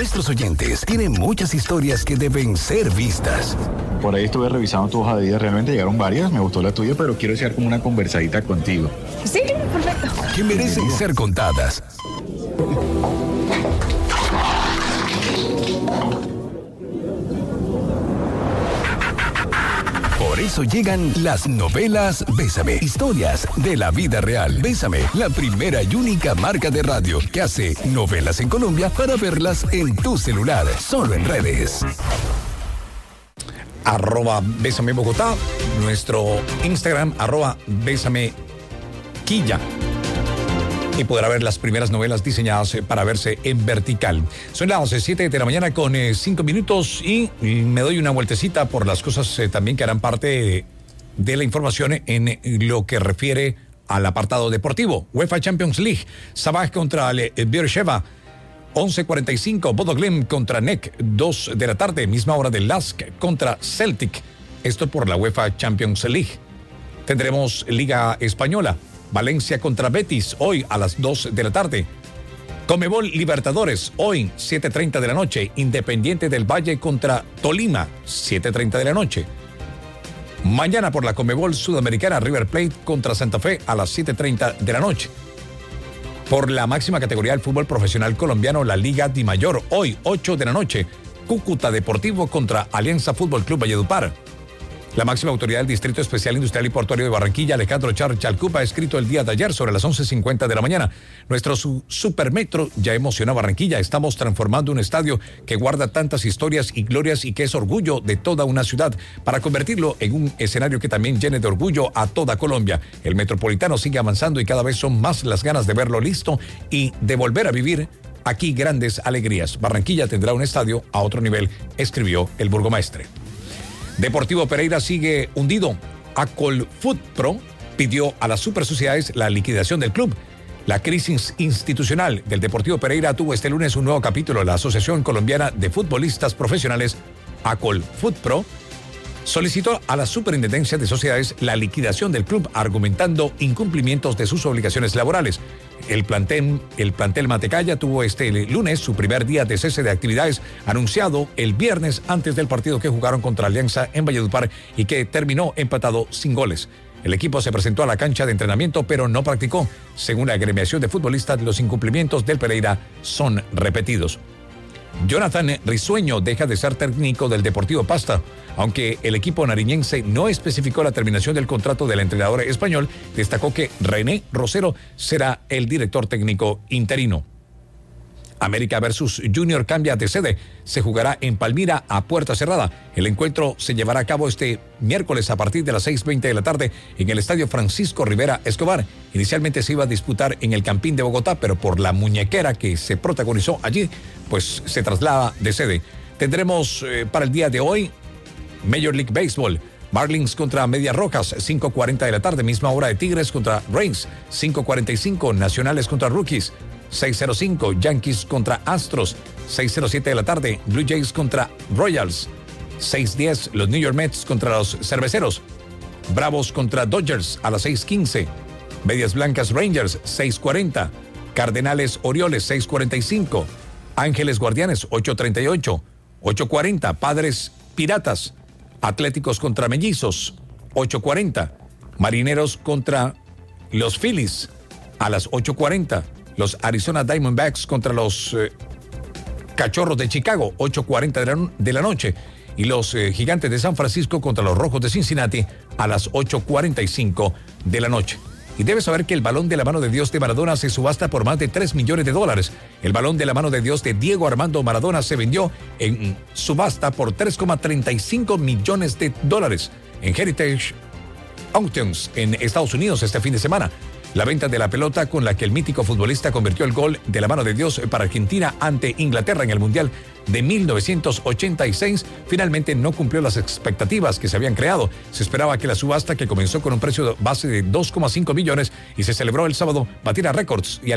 Nuestros oyentes tienen muchas historias que deben ser vistas. Por ahí estuve revisando tu hoja de vida, realmente llegaron varias, me gustó la tuya, pero quiero hacer como una conversadita contigo. Sí, perfecto. Que merecen ser contadas. Por eso llegan las novelas Bésame, historias de la vida real. Bésame, la primera y única marca de radio que hace novelas en Colombia para verlas en tu celular, solo en redes. @Bésame Bogotá, nuestro Instagram, @Bésame Quilla. Y podrá ver las primeras novelas diseñadas para verse en vertical. Son las 7 de la mañana con 5 minutos y me doy una vueltecita por las cosas también que harán parte de la información en lo que refiere al apartado deportivo. UEFA Champions League, Sabah contra el Beersheva, 11:45, Bodo Glimt contra NEC, 2 de la tarde, misma hora del LASK contra Celtic. Esto por la UEFA Champions League. Tendremos Liga Española, Valencia contra Betis, hoy a las 2 de la tarde. Conmebol Libertadores, hoy 7:30 de la noche. Independiente del Valle contra Tolima, 7:30 de la noche. Mañana por la Conmebol Sudamericana, River Plate contra Santa Fe a las 7:30 de la noche. Por la máxima categoría del fútbol profesional colombiano, la Liga Dimayor, hoy 8 de la noche. Cúcuta Deportivo contra Alianza Fútbol Club Valledupar. La máxima autoridad del Distrito Especial Industrial y Portuario de Barranquilla, Alejandro Char Chalcupa, ha escrito el día de ayer sobre las 11:50 de la mañana. Nuestro supermetro ya emociona a Barranquilla. Estamos transformando un estadio que guarda tantas historias y glorias y que es orgullo de toda una ciudad para convertirlo en un escenario que también llene de orgullo a toda Colombia. El Metropolitano sigue avanzando y cada vez son más las ganas de verlo listo y de volver a vivir aquí grandes alegrías. Barranquilla tendrá un estadio a otro nivel, escribió el burgomaestre. Deportivo Pereira sigue hundido. Acolfutpro pidió a las supersociedades la liquidación del club. La crisis institucional del Deportivo Pereira tuvo este lunes un nuevo capítulo. La Asociación Colombiana de Futbolistas Profesionales, Acolfutpro, solicitó a la Superintendencia de Sociedades la liquidación del club, argumentando incumplimientos de sus obligaciones laborales. El plantel Matecaya tuvo este lunes su primer día de cese de actividades, anunciado el viernes antes del partido que jugaron contra Alianza en Valledupar y que terminó empatado sin goles. El equipo se presentó a la cancha de entrenamiento, pero no practicó. Según la agremiación de futbolistas, los incumplimientos del Pereira son repetidos. Jonathan Risueño deja de ser técnico del Deportivo Pasto. Aunque el equipo nariñense no especificó la terminación del contrato del entrenador español, destacó que René Rosero será el director técnico interino. América versus Junior cambia de sede. Se jugará en Palmira a puerta cerrada. El encuentro se llevará a cabo este miércoles a partir de las 6:20 de la tarde en el Estadio Francisco Rivera Escobar. Inicialmente se iba a disputar en el Campín de Bogotá, pero por la muñequera que se protagonizó allí, pues se traslada de sede. Tendremos para el día de hoy Major League Baseball. Marlins contra Medias Rojas, 5:40 de la tarde, misma hora de Tigres contra Rays, 5:45, Nacionales contra Rookies, 6:05, Yankees contra Astros, 6:07 de la tarde, Blue Jays contra Royals, 6:10, los New York Mets contra los Cerveceros, Bravos contra Dodgers a las 6:15, Medias Blancas Rangers, 6:40, Cardenales Orioles, 6:45, Ángeles Guardianes, 8:38, 8:40, Padres Piratas, Atléticos contra Mellizos, 8:40. Marineros contra los Phillies, a las 8:40. Los Arizona Diamondbacks contra los Cachorros de Chicago, 8:40 de la noche. Y los Gigantes de San Francisco contra los Rojos de Cincinnati, a las 8:45 de la noche. Y debes saber que el balón de la mano de Dios de Maradona se subasta por más de $3 millones. El balón de la mano de Dios de Diego Armando Maradona se vendió en subasta por $3,35 millones en Heritage Auctions en Estados Unidos este fin de semana. La venta de la pelota con la que el mítico futbolista convirtió el gol de la mano de Dios para Argentina ante Inglaterra en el Mundial de 1986 finalmente no cumplió las expectativas que se habían creado. Se esperaba que la subasta, que comenzó con un precio base de $2,5 millones y se celebró el sábado, batiera récords y